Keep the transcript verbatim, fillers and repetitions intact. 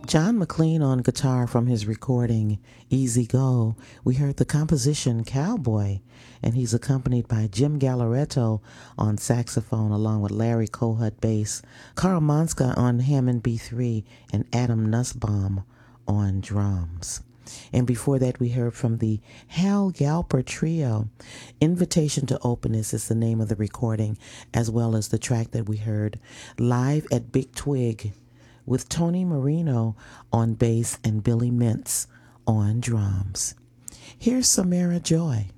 John McLean on guitar from his recording Easy Go. We heard the composition Cowboy, and he's accompanied by Jim Gallaretto on saxophone along with Larry Kohut bass, Carl Manska on Hammond B three, and Adam Nussbaum on drums. And before that, we heard from the Hal Galper Trio. Invitation to Openness is the name of the recording, as well as the track that we heard, Live at Big Twig, with Tony Marino on bass and Billy Mintz on drums. Here's Samara Joy.